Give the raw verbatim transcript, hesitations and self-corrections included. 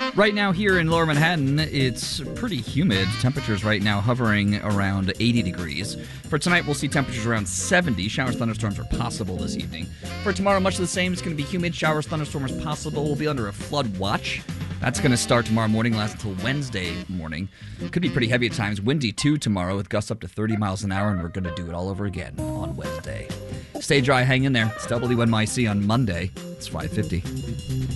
Right now here in Lower Manhattan, it's pretty humid. Temperatures right now hovering around eighty degrees. For tonight, we'll see temperatures around seventy. Showers, thunderstorms are possible this evening. For tomorrow, much of the same. It's going to be humid. Showers, thunderstorms possible. We'll be under a flood watch. That's going to start tomorrow morning, last until Wednesday morning. Could be pretty heavy at times. Windy, too, tomorrow with gusts up to thirty miles an hour, and we're going to do it all over again on Wednesday. Stay dry, hang in there. It's W N Y C on Monday. It's five fifty.